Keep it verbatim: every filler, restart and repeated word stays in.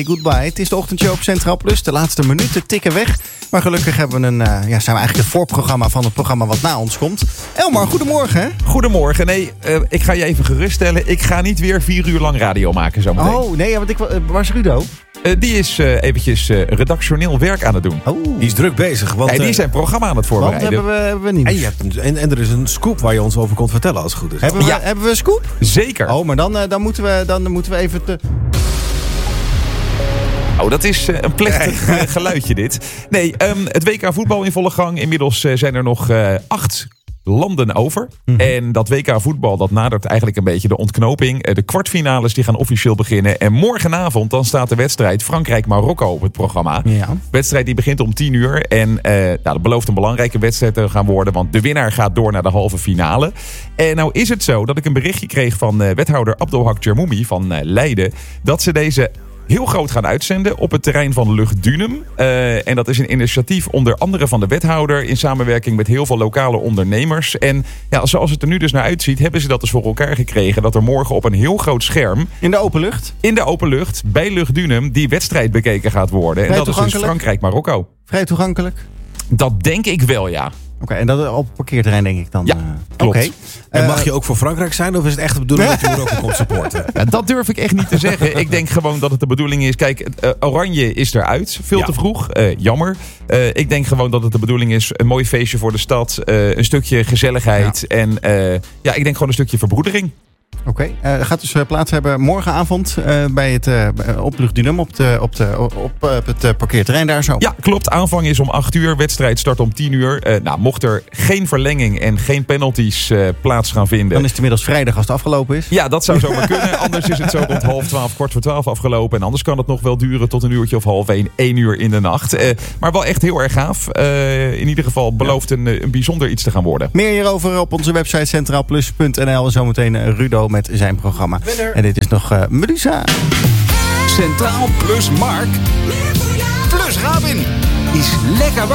Goodbye. Het is de ochtendshow op Centraal Plus. De laatste minuten tikken weg. Maar gelukkig hebben we een, uh, ja, zijn we eigenlijk het voorprogramma van het programma wat na ons komt. Elmar, goedemorgen. Hè? Goedemorgen. Nee, uh, ik ga je even geruststellen. Ik ga niet weer vier uur lang radio maken zometeen. Oh, nee, want ik, uh, waar is Rudo? Uh, die is uh, eventjes uh, redactioneel werk aan het doen. Oh. Die is druk bezig. Want, ja, die is zijn programma aan het voorbereiden. Want hebben we, hebben we niet. En, je hebt een, en, en er is een scoop waar je ons over kunt vertellen als het goed is. Hebben we, ja. hebben we een scoop? Zeker. Oh, maar dan, uh, dan, moeten, we, dan moeten we even... Te... Oh, dat is uh, een plechtig uh, geluidje dit. Nee, um, het W K voetbal in volle gang. Inmiddels uh, zijn er nog uh, acht landen over. Mm-hmm. En dat W K voetbal, dat nadert eigenlijk een beetje de ontknoping. Uh, de kwartfinales die gaan officieel beginnen. En morgenavond dan staat de wedstrijd Frankrijk-Marokko op het programma. Ja. De wedstrijd die begint om tien uur. En uh, nou, dat belooft een belangrijke wedstrijd te gaan worden. Want de winnaar gaat door naar de halve finale. En nou is het zo dat ik een berichtje kreeg van uh, wethouder Abdelhak Jermoumi van uh, Leiden. Dat ze deze heel groot gaan uitzenden op het terrein van Luchtdunum. Uh, en dat is een initiatief onder andere van de wethouder in samenwerking met heel veel lokale ondernemers. En ja, zoals het er nu dus naar uitziet, hebben ze dat dus voor elkaar gekregen dat er morgen op een heel groot scherm in de open lucht? In de open lucht, bij Luchtdunum, die wedstrijd bekeken gaat worden. Vrij en dat is dus Frankrijk-Marokko. Vrij toegankelijk? Dat denk ik wel, ja. Oké, okay, en dat op het parkeerterrein denk ik dan? Ja, uh, klopt. Okay. En mag je ook voor Frankrijk zijn of is het echt de bedoeling dat je Marokko komt supporten? Ja, dat durf ik echt niet te zeggen. Ik denk gewoon dat het de bedoeling is. Kijk, uh, Oranje is eruit. Veel ja. te vroeg. Uh, jammer. Uh, ik denk gewoon dat het de bedoeling is. Een mooi feestje voor de stad. Uh, een stukje gezelligheid. Ja. En uh, ja, ik denk gewoon een stukje verbroedering. Oké, okay. uh, gaat dus uh, plaats hebben morgenavond uh, bij het uh, op Luchtdunum op, de, op, de, op, op uh, het uh, parkeerterrein daar zo. Ja, klopt. Aanvang is om acht uur. Wedstrijd start om tien uur. Uh, nou, mocht er geen verlenging en geen penalties uh, plaats gaan vinden. Dan is het inmiddels vrijdag als het afgelopen is. Ja, dat zou zomaar kunnen. Anders is het zo rond half twaalf, kwart voor twaalf afgelopen. En anders kan het nog wel duren tot een uurtje of half één, één uur in de nacht. Uh, maar wel echt heel erg gaaf. Uh, in ieder geval belooft ja. een, een bijzonder iets te gaan worden. Meer hierover op onze website centraalplus punt n l. En zometeen uh, Rudo met zijn programma. Winner. En dit is nog uh, Medusa. Centraal Plus Mark. Plus Rabin. Is lekker.